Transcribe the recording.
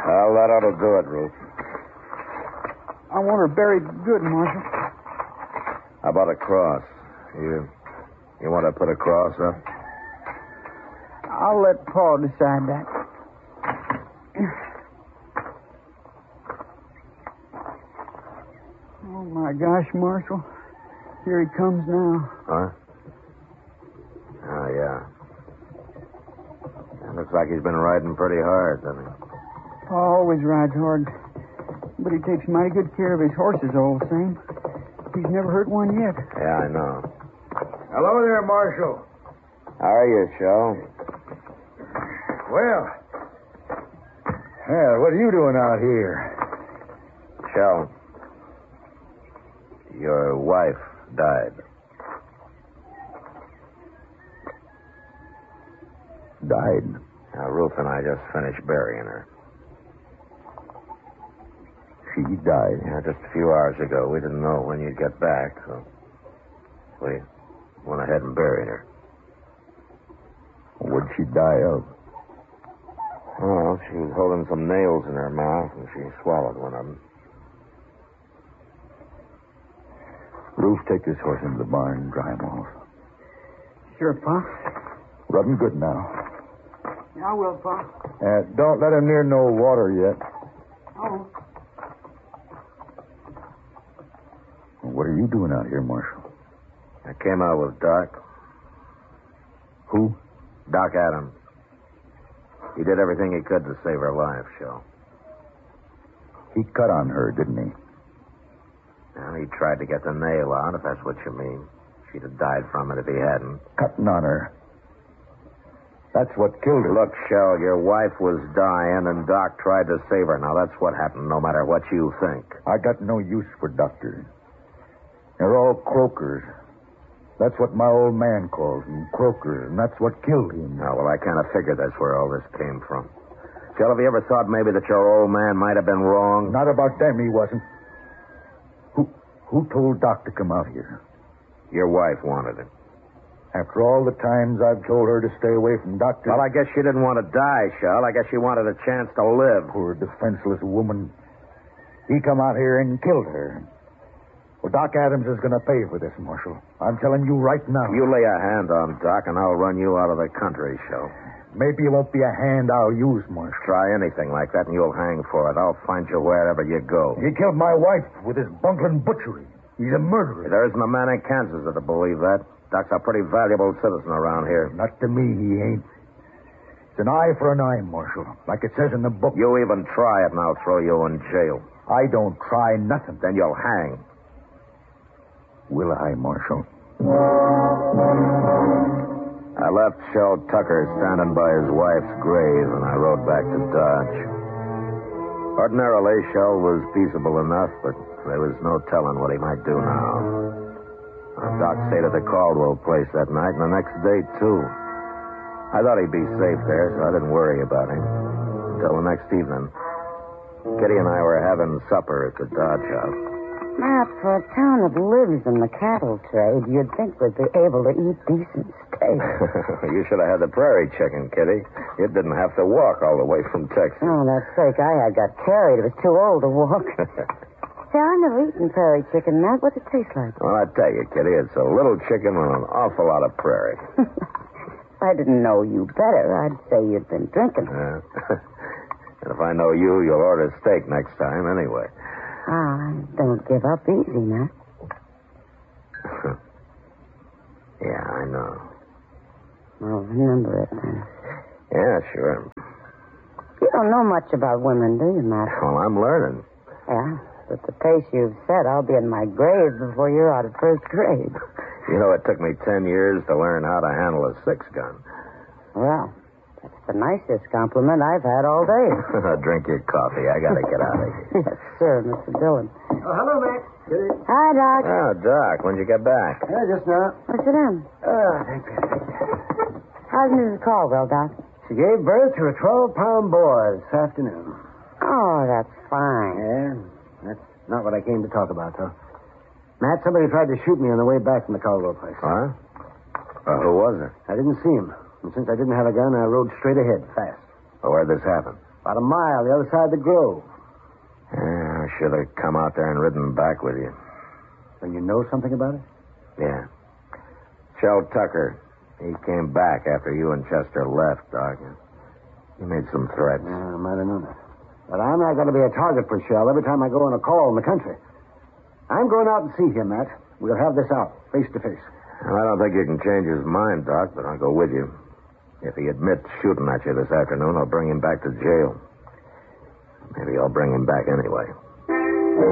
Well, that ought to do it, Ruth. I want her buried good, Marshal. How about a cross? You want to put a cross up? I'll let Paul decide that. Oh, my gosh, Marshal. Here he comes now. Huh? Oh, yeah. It looks like he's been riding pretty hard, doesn't he? Paul always rides hard, but he takes mighty good care of his horses all the same. He's never hurt one yet. Yeah, I know. Hello there, Marshal. How are you, Shell? Well, what are you doing out here? Shell, your wife died. Died. Now, Ruth and I just finished burying her. She died. Yeah, just a few hours ago. We didn't know when you'd get back, so we went ahead and buried her. What'd she die of? Well, she was holding some nails in her mouth, and she swallowed one of them. Ruth, take this horse into the barn and dry him off. Sure, Pa. Rub him good now. I will, Pa. Don't let him near no water yet. Oh. What are you doing out here, Marshal? I came out with Doc. Who? Doc Adams. He did everything he could to save her life, Shell. He cut on her, didn't he? Well, he tried to get the nail out, if that's what you mean. She'd have died from it if he hadn't. Cutting on her. That's what killed her. Look, Shell, your wife was dying, and Doc tried to save her. Now, that's what happened, no matter what you think. I got no use for doctors. They're all croakers. That's what my old man calls them, croakers, and that's what killed him. Oh, well, I kind of figured that's where all this came from. Shell, have you ever thought maybe that your old man might have been wrong? Not about them, he wasn't. Who told Doc to come out here? Your wife wanted it. After all the times I've told her to stay away from doctors. Well, I guess she didn't want to die, Shell. I guess she wanted a chance to live. Poor defenseless woman. He come out here and killed her. Well, Doc Adams is going to pay for this, Marshal. I'm telling you right now. You lay a hand on Doc, and I'll run you out of the country, Shell. Maybe it won't be a hand I'll use, Marshal. Try anything like that, and you'll hang for it. I'll find you wherever you go. He killed my wife with his bungling butchery. He's a murderer. There isn't a man in Kansas that'll believe that. Doc's a pretty valuable citizen around here. Not to me, he ain't. It's an eye for an eye, Marshal, like it says in the book. You even try it, and I'll throw you in jail. I don't try nothing. Then you'll hang. Will I, Marshal? I left Shell Tucker standing by his wife's grave, and I rode back to Dodge. Ordinarily, Shell was peaceable enough, but there was no telling what he might do now. Doc stayed at the Caldwell place that night, and the next day, too. I thought he'd be safe there, so I didn't worry about him. Until the next evening. Kitty and I were having supper at the Dodge house. Matt, for a town that lives in the cattle trade, you'd think we'd be able to eat decent steak. You should have had the prairie chicken, Kitty. You didn't have to walk all the way from Texas. Oh, that steak I had got carried. It was too old to walk. Say, I've never eaten prairie chicken, Matt. What's it taste like? Well, I tell you, Kitty, it's a little chicken with an awful lot of prairie. If I didn't know you better, I'd say you'd been drinking. And if I know you, you'll order steak next time anyway. Don't give up easy, Matt. Yeah, I know. Well, remember it, then. Yeah, sure. You don't know much about women, do you, Matt? Well, I'm learning. Yeah, but the pace you've set, I'll be in my grave before you're out of first grade. You know, it took me 10 years to learn how to handle a 6-gun. Well, that's the nicest compliment I've had all day. Drink your coffee. I got to get out of here. Yes, sir, Mr. Dillon. Oh, hello, Mac. Hi, Doc. Oh, Doc, when'd you get back? Just now. What's it in? Thank you. How's Mrs. Caldwell, Doc? She gave birth to a 12-pound boy this afternoon. Oh, that's fine. Yeah, that's not what I came to talk about, though. Matt, somebody tried to shoot me on the way back from the Caldwell place. Huh? Who was it? I didn't see him. And since I didn't have a gun, I rode straight ahead, fast. Oh, where'd this happen? About a mile the other side of the grove. Yeah, I should have come out there and ridden back with you. So you know something about it? Yeah. Shell Tucker. He came back after you and Chester left, Doc. He made some threats. Yeah, I might have known that. But I'm not going to be a target for Shell every time I go on a call in the country. I'm going out and see him, Matt. We'll have this out, face to face. Well, I don't think you can change his mind, Doc, but I'll go with you. If he admits shooting at you this afternoon, I'll bring him back to jail. Maybe I'll bring him back anyway.